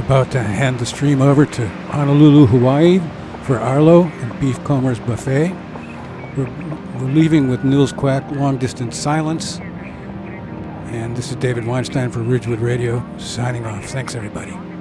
about to hand the stream over to Honolulu, Hawaii for Arlo and Beef Comer's Buffet. We're leaving with Nils Quack, Long Distance Silence. And this is David Weinstein for Ridgewood Radio, signing off. Thanks, everybody.